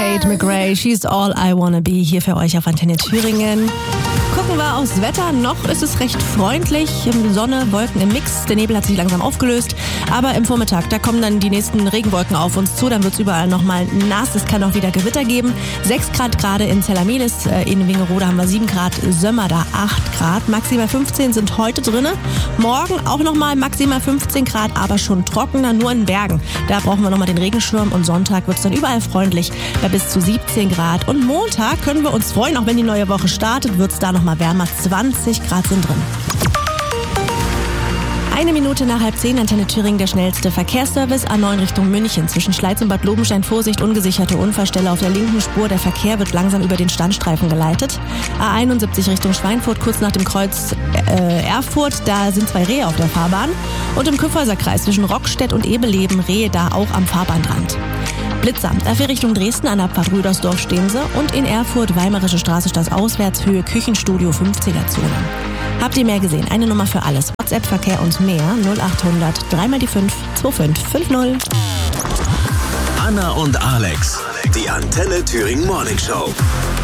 Tate McRae, She's All I Wanna Be, hier für euch auf Antenne Thüringen. Gucken wir aufs Wetter. Noch ist es recht freundlich. Sonne, Wolken im Mix. Der Nebel hat sich langsam aufgelöst. Aber im Vormittag, da kommen dann die nächsten Regenwolken auf uns zu. Dann wird es überall nochmal nass. Es kann auch wieder Gewitter geben. 6 Grad gerade in Zellamelis. In Wingerode haben wir 7 Grad. Sömmer da 8 Grad. Maximal 15 sind heute drinne. Morgen auch nochmal maximal 15 Grad, aber schon trockener, nur in Bergen. Da brauchen wir nochmal den Regenschirm. Und Sonntag wird es dann überall freundlich bei bis zu 17 Grad. Und Montag können wir uns freuen, auch wenn die neue Woche startet, wird es da nochmal wärmer. 20 Grad sind drin. 1 Minute nach 9:30, Antenne Thüringen, der schnellste Verkehrsservice. A9 Richtung München. Zwischen Schleiz und Bad Lobenstein Vorsicht, ungesicherte Unfallstelle auf der linken Spur. Der Verkehr wird langsam über den Standstreifen geleitet. A71 Richtung Schweinfurt, kurz nach dem Kreuz Erfurt. Da sind 2 Rehe auf der Fahrbahn. Und im Kyffhäuser Kreis zwischen Rockstedt und Ebeleben Rehe da auch am Fahrbahnrand. Blitzer. Dafür Richtung Dresden an der Abfahrt Rüdersdorf stehen sie. Und in Erfurt, Weimarische Straße, Auswärtshöhe, Küchenstudio 50er-Zone. Habt ihr mehr gesehen? Eine Nummer für alles. WhatsApp, Verkehr und mehr. 0800 3 die 5 2550. Anna und Alex. Die Antenne Thüringen Morning Show.